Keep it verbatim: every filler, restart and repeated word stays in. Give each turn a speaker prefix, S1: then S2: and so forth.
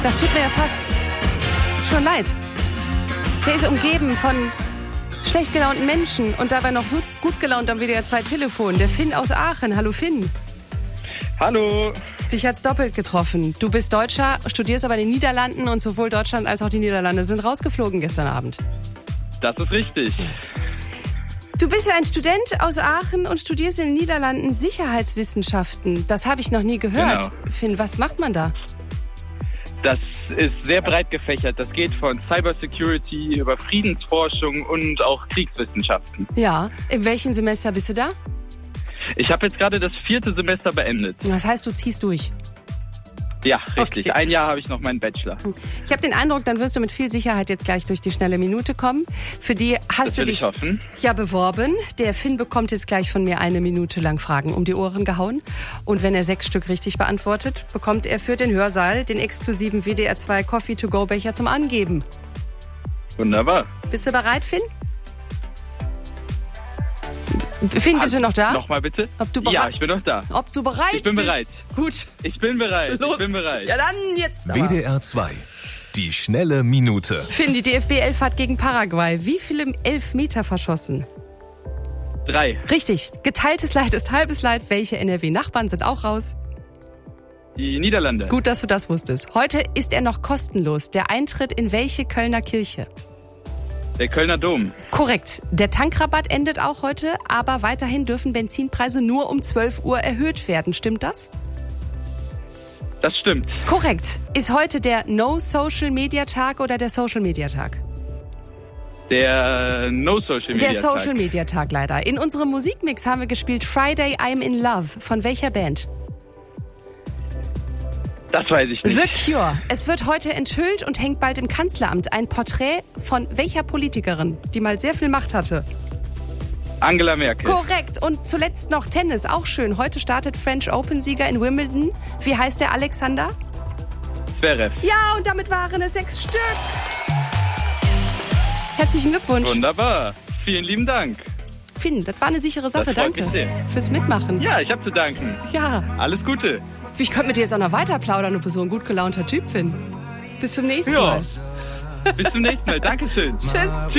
S1: Das tut mir ja fast schon leid. Der ist umgeben von schlecht gelaunten Menschen und dabei noch so gut gelaunt am W D R zwei Telefon. Der Finn aus Aachen. Hallo Finn.
S2: Hallo.
S1: Dich hat's doppelt getroffen. Du bist Deutscher, studierst aber in den Niederlanden und sowohl Deutschland als auch die Niederlande sind rausgeflogen gestern Abend.
S2: Das ist richtig.
S1: Du bist ja ein Student aus Aachen und studierst in den Niederlanden Sicherheitswissenschaften. Das habe ich noch nie gehört.
S2: Genau.
S1: Finn, was macht man da?
S2: Das ist sehr breit gefächert. Das geht von Cybersecurity über Friedensforschung und auch Kriegswissenschaften.
S1: Ja, in welchem Semester bist du da?
S2: Ich habe jetzt gerade das vierte Semester beendet.
S1: Das heißt, du ziehst durch.
S2: Ja, richtig.
S1: Okay.
S2: Ein Jahr habe ich noch meinen Bachelor.
S1: Ich habe den Eindruck, dann wirst du mit viel Sicherheit jetzt gleich durch die schnelle Minute kommen. Für die hast
S2: Das
S1: du
S2: will
S1: dich
S2: ich hoffen.
S1: ja beworben. Der Finn bekommt jetzt gleich von mir eine Minute lang Fragen um die Ohren gehauen. Und wenn er sechs Stück richtig beantwortet, bekommt er für den Hörsaal den exklusiven W D R zwei Coffee-to-go-Becher zum Angeben.
S2: Wunderbar.
S1: Bist du bereit, Finn? Finn, bist du noch da?
S2: Nochmal bitte?
S1: Ob du bereit-
S2: ja, ich bin noch da.
S1: Ob du bereit
S2: Ich bin
S1: bist?
S2: bereit.
S1: Gut.
S2: Ich bin bereit.
S1: Los.
S2: Ich bin bereit.
S1: Ja, dann jetzt aber.
S3: W D R zwei. Die schnelle Minute.
S1: Finn, die D F B elf hat gegen Paraguay wie viele Elfmeter verschossen?
S2: Drei.
S1: Richtig. Geteiltes Leid ist halbes Leid. Welche N R W-Nachbarn sind auch raus?
S2: Die Niederlande.
S1: Gut, dass du das wusstest. Heute ist er noch kostenlos. Der Eintritt in welche Kölner Kirche?
S2: Der Kölner Dom.
S1: Korrekt. Der Tankrabatt endet auch heute, aber weiterhin dürfen Benzinpreise nur um zwölf Uhr erhöht werden. Stimmt das?
S2: Das stimmt.
S1: Korrekt. Ist heute der No-Social-Media-Tag oder der Social-Media-Tag?
S2: Der No-Social Media
S1: Der
S2: Tag.
S1: Social-Media-Tag leider. In unserem Musikmix haben wir gespielt Friday I'm in Love. Von welcher Band?
S2: Das weiß ich nicht.
S1: The Cure. Es wird heute enthüllt und hängt bald im Kanzleramt ein Porträt von welcher Politikerin, die mal sehr viel Macht hatte?
S2: Angela Merkel.
S1: Korrekt. Und zuletzt noch Tennis. Auch schön. Heute startet French Open-Sieger in Wimbledon. Wie heißt der Alexander?
S2: Zverev.
S1: Ja, und damit waren es sechs Stück. Herzlichen Glückwunsch.
S2: Wunderbar. Vielen lieben Dank.
S1: Finn, das war eine sichere Sache.
S2: Das freut
S1: Danke
S2: mich sehr.
S1: fürs Mitmachen.
S2: Ja, ich habe zu danken.
S1: Ja.
S2: Alles Gute.
S1: Ich könnte mit dir jetzt auch noch weiter plaudern. Du bist so ein gut gelaunter Typ, Finn. Bis zum nächsten
S2: Ja.
S1: Mal.
S2: Bis zum nächsten Mal. Dankeschön.
S1: Tschüss.